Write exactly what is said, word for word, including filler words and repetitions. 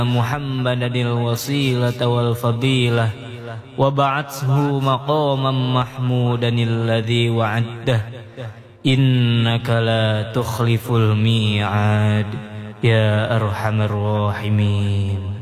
محمدا الوسيلة والفضيلة وبعثه مقاما محمودا الذي وعده إنك لا تخلف الميعاد يا أرحم الراحمين.